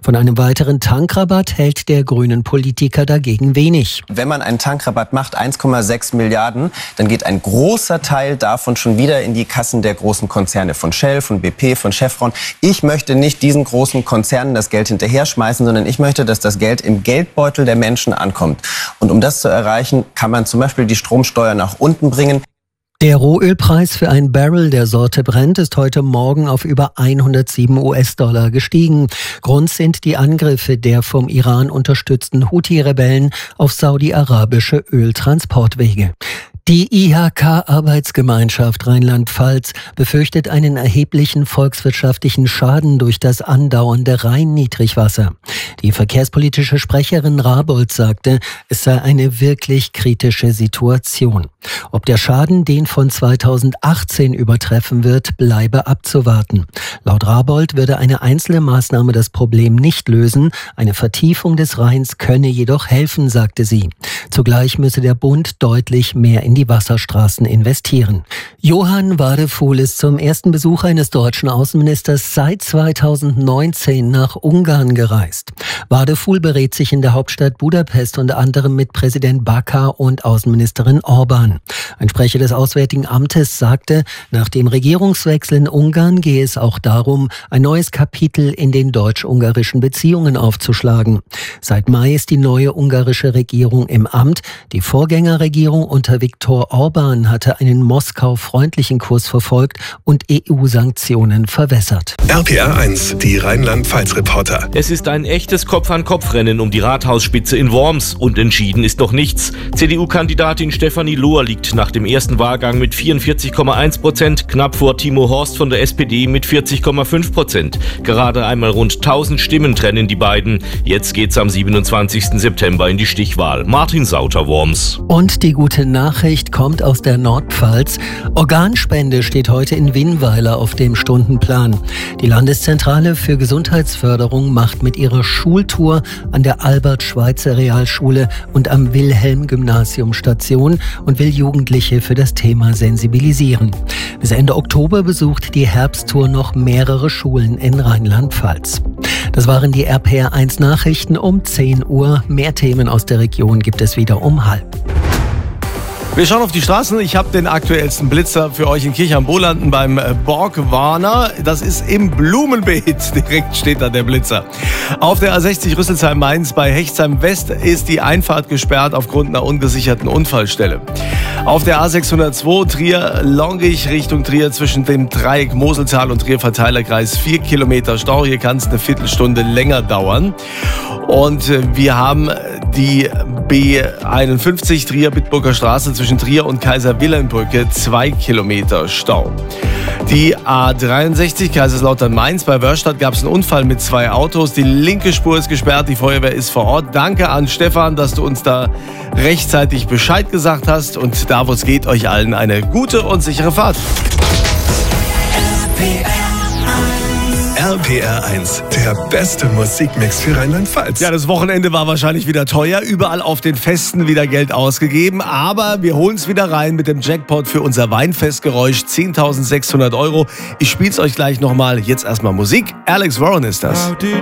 Von einem weiteren Tankrabatt hält der grünen Politiker dagegen wenig. Wenn man einen Tankrabatt macht, 1,6 Milliarden, dann geht ein großer Teil davon schon wieder in die Kassen der großen Konzerne von Shell, von BP, von Chevron. Ich möchte nicht diesen großen Konzernen das Geld hinterher schmeißen, sondern ich möchte, dass das Geld im Geldbeutel der Menschen ankommt. Und um das zu erreichen, kann man zum Beispiel die Stromsteuer nach unten bringen. Der Rohölpreis für ein Barrel der Sorte Brent ist heute Morgen auf über 107 US-Dollar gestiegen. Grund sind die Angriffe der vom Iran unterstützten Houthi-Rebellen auf saudi-arabische Öltransportwege. Die IHK-Arbeitsgemeinschaft Rheinland-Pfalz befürchtet einen erheblichen volkswirtschaftlichen Schaden durch das andauernde Rhein-Niedrigwasser. Die verkehrspolitische Sprecherin Rabold sagte, es sei eine wirklich kritische Situation. Ob der Schaden den von 2018 übertreffen wird, bleibe abzuwarten. Laut Rabold würde eine einzelne Maßnahme das Problem nicht lösen. Eine Vertiefung des Rheins könne jedoch helfen, sagte sie. Zugleich müsse der Bund deutlich mehr in die Wasserstraßen investieren. Johann Wadefuhl ist zum ersten Besuch eines deutschen Außenministers seit 2019 nach Ungarn gereist. Wadefuhl berät sich in der Hauptstadt Budapest unter anderem mit Präsident Bakar und Außenministerin Orban. Ein Sprecher des Auswärtigen Amtes sagte, nach dem Regierungswechsel in Ungarn gehe es auch darum, ein neues Kapitel in den deutsch-ungarischen Beziehungen aufzuschlagen. Seit Mai ist die neue ungarische Regierung im Amt. Die Vorgängerregierung unter Viktor Orban hatte einen Moskau-freundlichen Kurs verfolgt und EU-Sanktionen verwässert. RPR 1, die Rheinland-Pfalz-Reporter. Es ist ein echtes Kopf-an-Kopf-Rennen um die Rathausspitze in Worms und entschieden ist noch nichts. CDU-Kandidatin Stefanie Lohr liegt nach dem ersten Wahlgang mit 44,1%, knapp vor Timo Horst von der SPD mit 40,5%. Gerade einmal rund 1000 Stimmen trennen die beiden. Jetzt geht's am 27. September in die Stichwahl. Martin Sauter, Worms. Und die gute Nachricht kommt aus der Nordpfalz. Organspende steht heute in Winnweiler auf dem Stundenplan. Die Landeszentrale für Gesundheitsförderung macht mit ihrer Schultour an der Albert-Schweitzer-Realschule und am Wilhelm-Gymnasium Station und will Jugendliche für das Thema sensibilisieren. Bis Ende Oktober besucht die Herbsttour noch mehrere Schulen in Rheinland-Pfalz. Das waren die RPR 1 Nachrichten um 10 Uhr. Mehr Themen aus der Region gibt es wieder um 12:30. Wir schauen auf die Straßen. Ich habe den aktuellsten Blitzer für euch in Kirchheim-Bolanden beim Borgwarner. Das ist im Blumenbeet. Direkt steht da der Blitzer. Auf der A60 Rüsselsheim-Mainz bei Hechtsheim West ist die Einfahrt gesperrt aufgrund einer ungesicherten Unfallstelle. Auf der A602 Trier-Longich Richtung Trier zwischen dem Dreieck Moseltal und Trier-Verteilerkreis 4 Kilometer Stau. Hier kann es eine Viertelstunde länger dauern. Und wir haben die B51 Trier-Bitburger Straße zwischen Trier und Kaiser-Wilhelm-Brücke 2 Kilometer Stau. Die A63 Kaiserslautern-Mainz bei Wörstadt gab es einen Unfall mit 2 Autos. Die linke Spur ist gesperrt, die Feuerwehr ist vor Ort. Danke an Stefan, dass du uns da rechtzeitig Bescheid gesagt hast. Und da, wo es geht, euch allen eine gute und sichere Fahrt. RPR 1, der beste Musikmix für Rheinland-Pfalz. Ja, das Wochenende war wahrscheinlich wieder teuer. Überall auf den Festen wieder Geld ausgegeben. Aber wir holen es wieder rein mit dem Jackpot für unser Weinfestgeräusch. 10.600 €. Ich spiel's euch gleich nochmal. Jetzt erstmal Musik. Alex Warren ist das.